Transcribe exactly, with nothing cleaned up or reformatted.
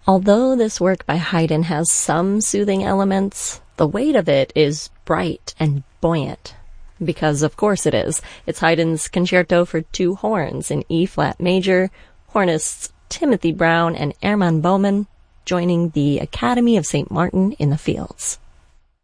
Although this work by Haydn has some soothing elements, the weight of it is bright and buoyant. Because of course it is. It's Haydn's Concerto for Two Horns in E-flat major, hornists Timothy Brown and Hermann Baumann joining the Academy of Saint Martin in the Fields.